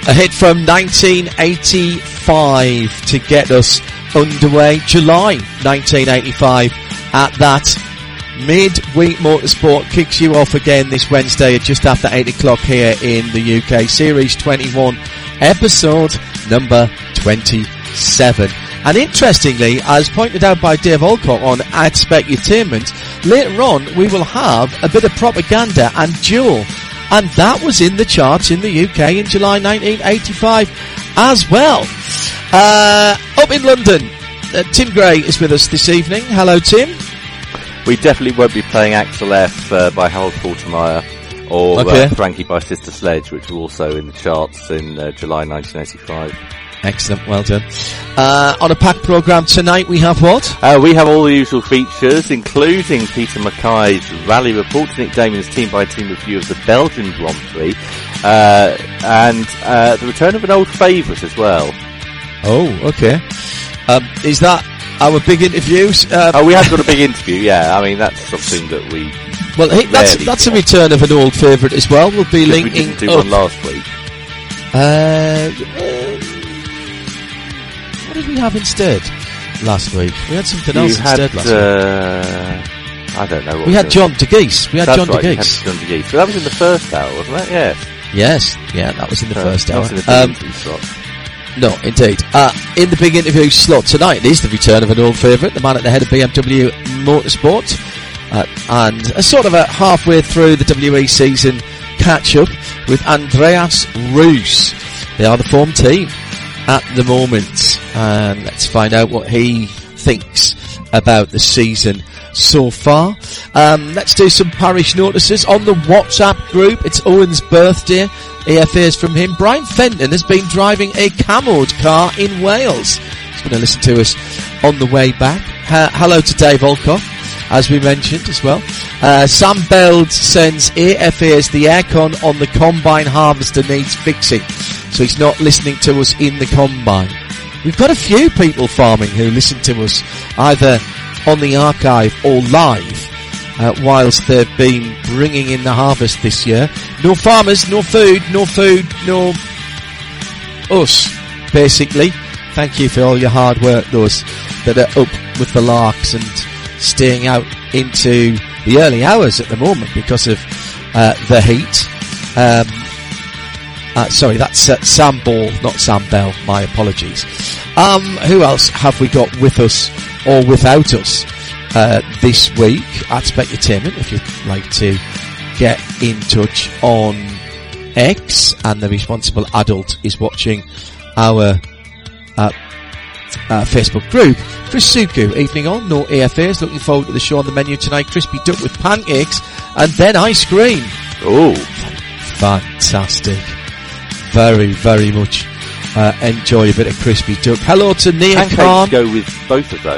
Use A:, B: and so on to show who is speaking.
A: A hit from 1985 to get us underway. July 1985 at that. Midweek Motorsport kicks you off again this Wednesday at just after 8 o'clock here in the UK. Series 21, episode number 27. And interestingly, as pointed out by Dave Olcott on Expecutainment, later on we will have a bit of propaganda and duel. And that was in the charts in the UK in July 1985 as well. Up in London, Tim Gray is with us this evening. Hello, Tim.
B: We definitely won't be playing Axel F by Harold Faltermeyer or Frankie by Sister Sledge, which were also in the charts in July 1985.
A: Excellent, well done. On a packed programme tonight, we have what?
B: We have all the usual features, including Peter Mackay's rally report, Nick Damon's team-by-team review of the Belgian Grand Prix, and the return of an old favourite as well.
A: Oh, okay. Is that our big interviews?
B: We have got a big interview, yeah. I mean, that's something that we...
A: Well, that's a return of an old favourite as well. We'll be linking...
B: We didn't do one last week.
A: What did we have instead last week? We had something else instead last week.
B: I don't know what
A: we had. John DeGeese. We had
B: That's
A: John
B: right,
A: DeGeese.
B: John DeGeese. But that was in the first hour, wasn't it?
A: Yes. Yeah, that was in the first hour.
B: In the big interview slot.
A: No, indeed. In the big interview slot tonight is the return of an old favourite, the man at the head of BMW Motorsport, and a sort of a halfway through the WE season catch-up with Andreas Roos. They are the form team at the moment, and let's find out what he thinks about the season so far. Let's do some parish notices on the WhatsApp group. It's Owen's birthday. AFA's from him. Brian Fenton has been driving a camoed car in Wales. He's going to listen to us on the way back. Hello to Dave Olcott, as we mentioned as well. Sam Beld sends AFA's the aircon on the combine harvester needs fixing, so he's not listening to us in the combine. We've got a few people farming who listen to us either on the archive or live whilst they've been bringing in the harvest this year. No farmers, no food, no us, basically. Thank you for all your hard work, those that are up with the larks and staying out into the early hours at the moment because of the heat. Sorry, that's Sam Ball, not Sam Bell. My apologies. Who else have we got with us or without us this week at Specutainment? If you'd like to get in touch on X, and the responsible adult is watching our Facebook group. Chris Suku, evening on, no AFAs, looking forward to the show on the menu tonight. Crispy duck with pancakes and then ice cream.
B: Oh,
A: fantastic. Very, very much enjoy a bit of crispy duck. Hello to Nia Khan.
B: Go with both of those.